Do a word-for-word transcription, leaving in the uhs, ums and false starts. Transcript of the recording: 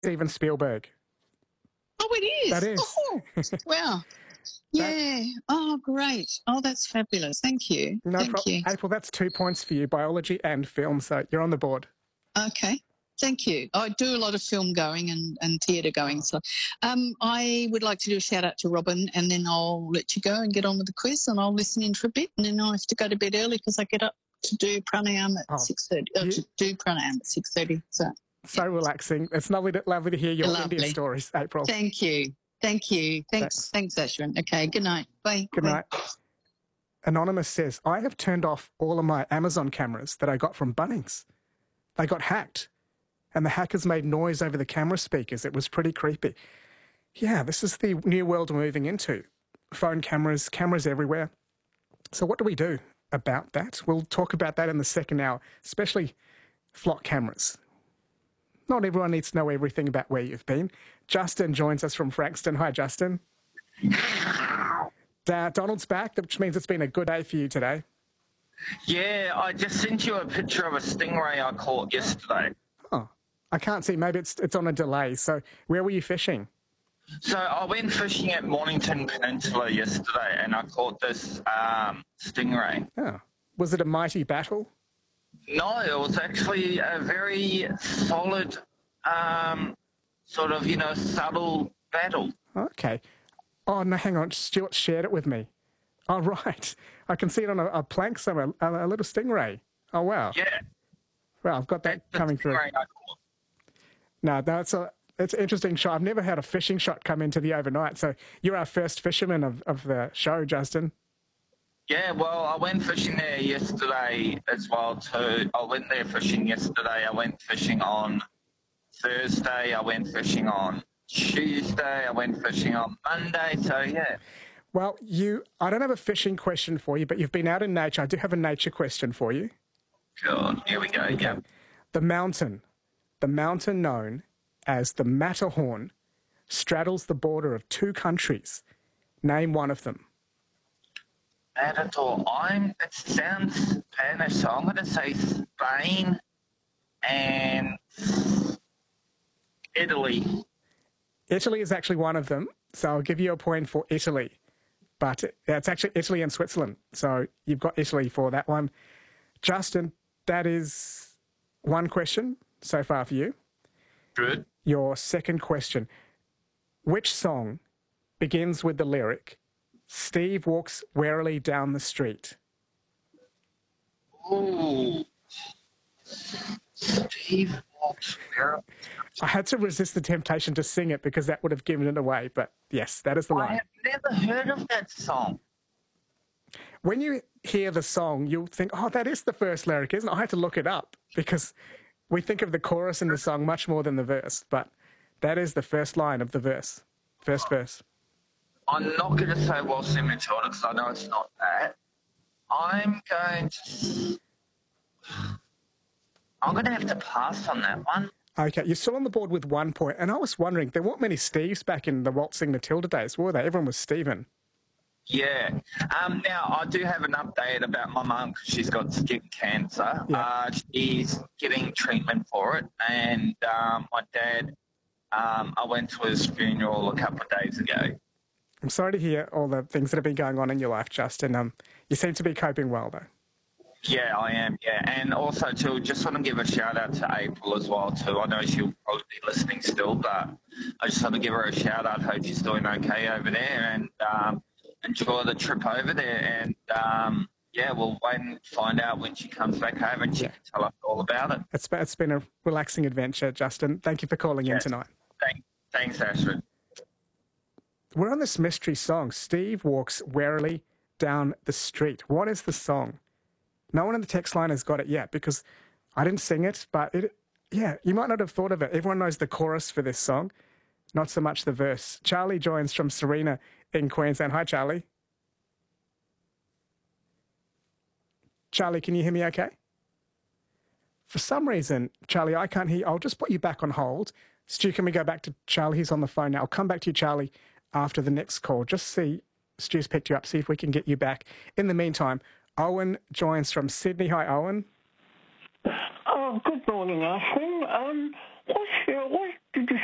Steven Spielberg. Oh, it is? That is. Oh, wow. Yeah. Oh, great. Oh, that's fabulous. Thank you. No Thank problem. you. April, that's two points for you, biology and film, so you're on the board. Okay. Thank you. I do a lot of film going and, and theatre going. So um, I would like to do a shout out to Robin, and then I'll let you go and get on with the quiz, and I'll listen in for a bit, and then I have to go to bed early because I get up to do pranayama at Oh, six thirty. Uh, you- to do pranayama at six thirty. So So relaxing. It's lovely to, lovely to hear your Lovely. India stories, April. thank you. Thank you. Thanks. Thanks, Ashwin. Okay. Good night. Bye. Good Bye. night. Anonymous says, I have turned off all of my Amazon cameras that I got from Bunnings. They got hacked, and the hackers made noise over the camera speakers. It was pretty creepy. Yeah, this is the new world we're moving into. Phone cameras, cameras everywhere. So what do we do about that? We'll talk about that in the second hour, especially flock cameras. Not everyone needs to know everything about where you've been. Justin joins us from Frankston. Hi, Justin. Uh, Donald's back, which means it's been a good day for you today. Yeah, I just sent you a picture of a stingray I caught yesterday. Oh, I can't see. Maybe it's it's on a delay. So where were you fishing? So I went fishing at Mornington Peninsula yesterday and I caught this um, stingray. Oh, was it a mighty battle? No, it was actually a very solid, um, sort of, you know, subtle battle. Okay. Oh, no, hang on. Stuart shared it with me. Oh, right. I can see it on a, a plank somewhere, a, a little stingray. Oh, wow. Yeah. Well, I've got that The coming through. stingray I caught. No, that's a it's an interesting shot. I've never had a fishing shot come into the overnight. So you're our first fisherman of, of the show, Justin. Yeah, well, I went fishing there yesterday as well too. I went there fishing yesterday. I went fishing on Thursday. I went fishing on Tuesday. I went fishing on Monday. So, yeah. Well, you, I don't have a fishing question for you, but you've been out in nature. I do have a nature question for you. Good. Here we go. Yeah. The mountain, the mountain known as the Matterhorn, straddles the border of two countries. Name one of them. Matador. I'm, it sounds Spanish, so I'm going to say Spain and Italy. Italy is actually one of them, so I'll give you a point for Italy. But it's actually Italy and Switzerland, so you've got Italy for that one. Justin, that is one question so far for you. Good. Your second question. Which song begins with the lyric, Steve walks warily down the street? Ooh. Steve walks warily. I had to resist the temptation to sing it because that would have given it away, but yes, that is the I line. have never heard of that song. When you hear the song, you'll think, oh, that is the first lyric, isn't it? I had to look it up because we think of the chorus in the song much more than the verse, but that is the first line of the verse, first verse. I'm not going to say Waltzing Matilda because I know it's not that. I'm going to... I'm going to have to pass on that one. Okay, you're still on the board with one point, and I was wondering, there weren't many Steves back in the Waltzing Matilda days, were they? Everyone was Stephen. Yeah. Um, now, I do have an update about my mum because she's got skin cancer. Yeah. Uh, she's getting treatment for it. And um, my dad, um, I went to his funeral a couple of days ago. I'm sorry to hear all the things that have been going on in your life, Justin. Um, you seem to be coping well, though. Yeah, I am, yeah. And also, too, just want to give a shout-out to April as well, too. I know she'll probably be listening still, but I just want to give her a shout-out. Hope she's doing okay over there. And... Um, enjoy the trip over there, and um, yeah, we'll wait and find out when she comes back home and she Yeah. can tell us all about it. It's, it's been a relaxing adventure, Justin. Thank you for calling Yes. in tonight. Thank, thanks, Ashford. We're on this mystery song, Steve Walks Warily Down the Street. What is the song? No one in the text line has got it yet because I didn't sing it, but it, yeah, you might not have thought of it. Everyone knows the chorus for this song, not so much the verse. Charlie joins from Serena in Queensland. Hi, Charlie. Charlie, can you hear me okay? For some reason, Charlie, I can't hear you. I'll just put you back on hold. Stu, can we go back to Charlie? He's on the phone now. I'll come back to you, Charlie, after the next call. Just see, Stu's picked you up, see if we can get you back. In the meantime, Owen joins from Sydney. Hi, Owen. Oh, good morning, Ashwin. Um, what's your, what did you